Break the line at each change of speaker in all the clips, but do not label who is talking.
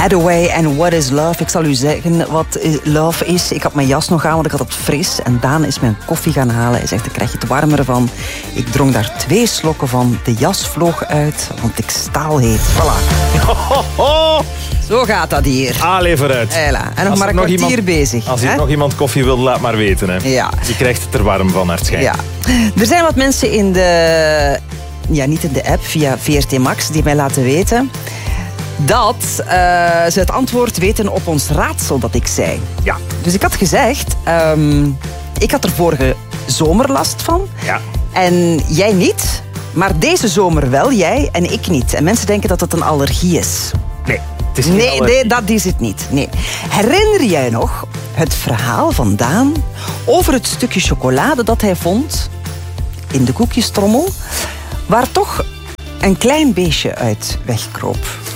Hathaway en What is Love. Ik zal u zeggen wat love is. Ik had mijn jas nog aan, want ik had het fris. En Daan is mijn koffie gaan halen. Hij zegt, daar krijg je het warmer van. Ik dronk daar 2 slokken van. De jas vloog uit, want ik staalheet. Voilà. Zo gaat dat hier.
Allee, vooruit.
Hela. En nog maar een kwartier bezig.
Als hier nog iemand koffie wil, laat maar weten. Hè.
Ja.
Je krijgt het er warm van, naar het schijnt.
Ja. Er zijn wat mensen in de... Ja, niet in de app, via VRT Max, die mij laten weten dat ze het antwoord weten op ons raadsel dat ik zei.
Ja.
Dus ik had gezegd, ik had er vorige zomer last van.
Ja.
En jij niet, maar deze zomer wel, jij en ik niet. En mensen denken dat het een allergie is.
Nee, het is niet allergie.
Nee, dat is het niet. Nee. Herinner jij nog het verhaal van Daan over het stukje chocolade dat hij vond in de koekjestrommel, waar toch een klein beestje uit wegkroop?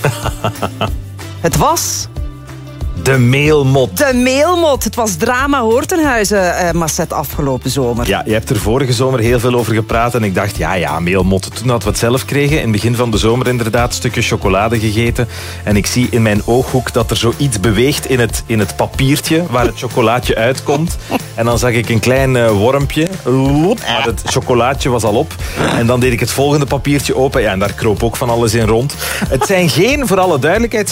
Het was...
De meelmot.
De meelmot. Het was drama Hoortenhuizen, Masset, afgelopen zomer.
Ja, je hebt er vorige zomer heel veel over gepraat en ik dacht, ja, meelmotten. Toen dat we het zelf kregen, in het begin van de zomer inderdaad, een stukje chocolade gegeten. En ik zie in mijn ooghoek dat er zoiets beweegt in het papiertje waar het chocolaatje uitkomt. En dan zag ik een klein wormpje, maar het chocolaatje was al op. En dan deed ik het volgende papiertje open, ja, en daar kroop ook van alles in rond. Het zijn geen, voor alle duidelijkheid,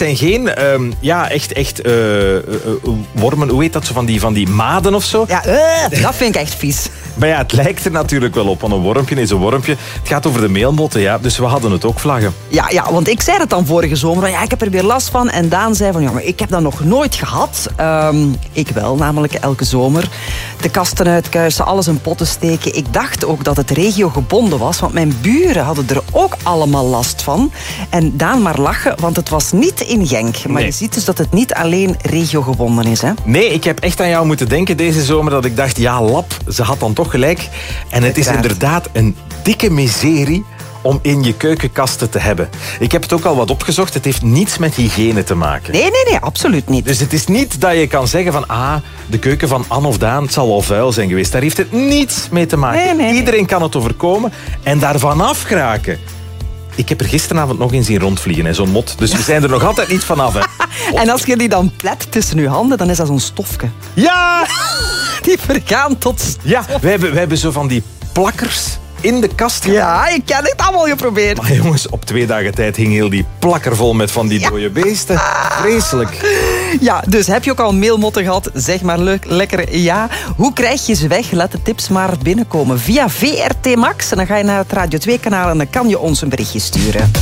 echt wormen, hoe heet dat, zo van die maden of zo?
Ja, dat vind ik echt vies.
Maar ja, het lijkt er natuurlijk wel op, want een wormpje is een wormpje. Het gaat over de meelmotten, ja, dus we hadden het ook vlaggen.
Ja, want ik zei het dan vorige zomer, ja, ik heb er weer last van. En Daan zei van, ja, maar ik heb dat nog nooit gehad. Ik wel, namelijk elke zomer. De kasten uitkuisen, alles in potten steken. Ik dacht ook dat het regiogebonden was, want mijn buren hadden er ook allemaal last van. En Daan maar lachen, want het was niet in Genk. Maar
nee.
Je ziet dus dat het niet alleen regiogebonden is, hè?
Nee, ik heb echt aan jou moeten denken deze zomer dat ik dacht, ja, lap, ze had dan toch gelijk. En het is inderdaad een dikke miserie om in je keukenkasten te hebben. Ik heb het ook al wat opgezocht. Het heeft niets met hygiëne te maken.
Nee, absoluut niet.
Dus het is niet dat je kan zeggen van, de keuken van Anne of Daan, het zal wel vuil zijn geweest. Daar heeft het niets mee te maken.
Nee.
Iedereen kan het overkomen en daarvan afgeraken. Ik heb er gisteravond nog in zien rondvliegen, zo'n mot. Dus we zijn er nog altijd niet vanaf. Hè.
En als je die dan plet tussen je handen, dan is dat zo'n stofje.
Ja!
Die vergaan tot stof.
Ja, we hebben zo van die plakkers in de kast.
Ja, ik heb het allemaal geprobeerd.
Maar jongens, op 2 dagen tijd hing heel die plakker vol met van die dode beesten. Vreselijk.
Ja, dus heb je ook al meelmotten gehad? Zeg maar lekker ja. Hoe krijg je ze weg? Laat de tips maar binnenkomen via VRT Max. En dan ga je naar het Radio 2-kanaal en dan kan je ons een berichtje sturen.